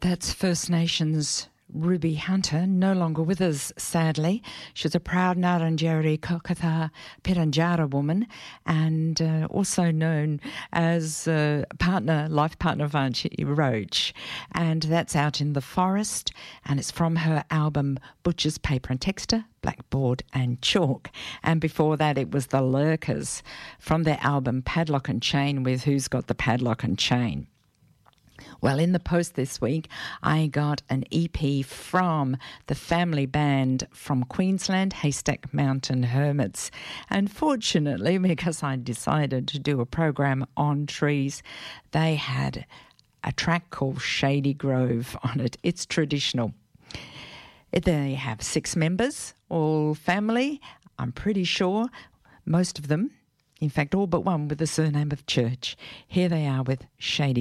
That's First Nations Ruby Hunter, no longer with us, sadly. She's a proud Ngarrindjeri Kokatha Piranjara woman and also known as life partner of Auntie Roach. And that's out in the forest, and it's from her album Butcher's Paper and Texture, Blackboard and Chalk. And before that, it was the Lurkers from their album Padlock and Chain with Who's Got the Padlock and Chain. Well, in the post this week, I got an EP from the family band from Queensland, Haystack Mountain Hermits. And fortunately, because I decided to do a program on trees, they had a track called Shady Grove on it. It's traditional. They have 6 members, all family, I'm pretty sure, most of them. In fact, all but one with the surname of Church. Here they are with Shady